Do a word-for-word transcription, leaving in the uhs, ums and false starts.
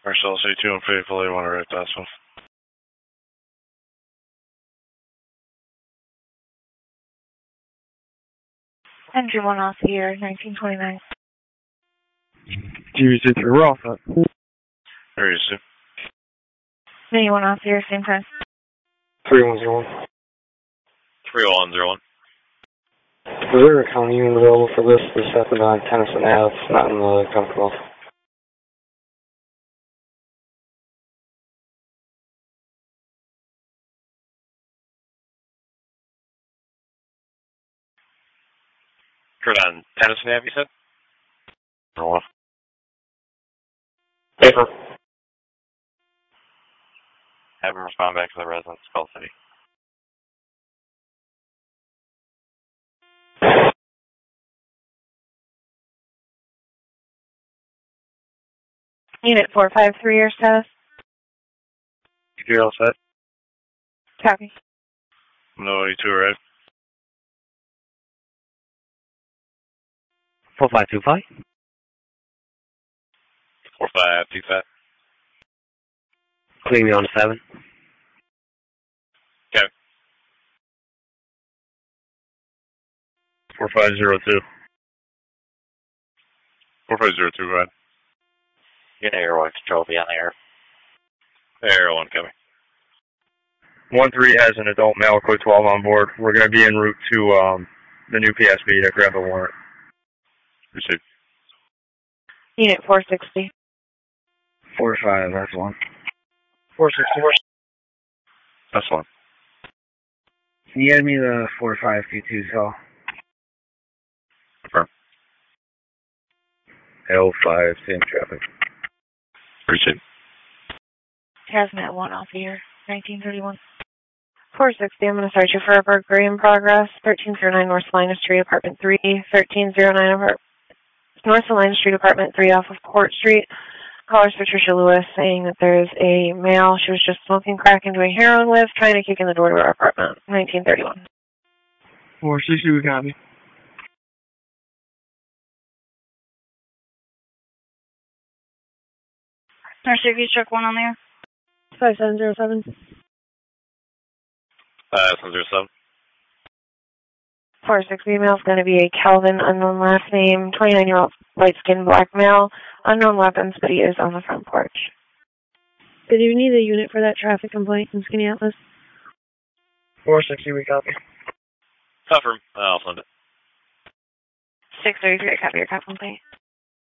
Marcel C two and faithfully want to write that one. Entry one off here, nineteen twenty-nine. G V C three, we're all set. There you see. Mini one off here, same time. three one zero one. three oh one zero one. Is there a county unit available for this? This happened on Tennyson Ave, not in the Commonwealth. Occurred on Tennyson Ave, you said? Oh. Paper. Have him respond back to the residence, Skull City. Unit four five three, your status? You're all set? Copy. No, you two are right. four five two five. four five two five. Clean me on seven. Okay. four five zero two. four five zero two, go ahead. Unit Air one Control, be on the air. Air one coming. one three has an adult male code twelve on board. We're going to be en route to um, the new P S B to grab the warrant. Received. Unit four sixty. four five, that's one. four sixty-four. That's one. Can you get me the four five two two cell? Confirm. L five, same traffic. Received. Hazmat one off here, nineteen thirty-one. four sixty, I'm going to start you for a burglary in progress. thirteen oh nine North Salina Street, Apartment three. thirteen oh nine apart- North Salina Street, Apartment three off of Court Street. Caller's Patricia Lewis saying that there's a male she was just smoking crack and doing heroin with, trying to kick in the door to her apartment. nineteen thirty-one. four sixty, we copy. Nurse, if you check one on there. five seven zero seven. Uh, seven zero seven. four six female is going to be a Calvin, unknown last name, twenty-nine-year-old light-skinned black male, unknown weapons, but he is on the front porch. Did you need a unit for that traffic complaint in Skinny Atlas? four sixty, we copy. Confirm. I'll send it. six thirty-three, I copy your cop complaint.